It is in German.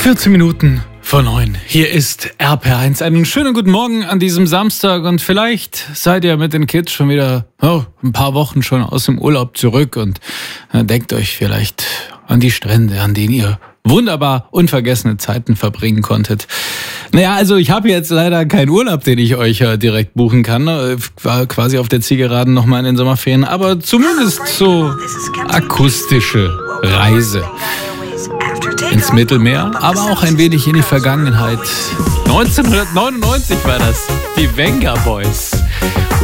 14 Minuten vor 9. Hier ist RPR1. Einen schönen guten Morgen an diesem Samstag und vielleicht seid ihr mit den Kids schon wieder ein paar Wochen schon aus dem Urlaub zurück und denkt euch vielleicht an die Strände, an denen ihr wunderbar unvergessene Zeiten verbringen konntet. Naja, also ich habe jetzt leider keinen Urlaub, den ich euch direkt buchen kann. War quasi auf der Zielgeraden nochmal in den Sommerferien, aber zumindest so akustische Reise ins Mittelmeer, aber auch ein wenig in die Vergangenheit. 1999 war das, die Venga Boys.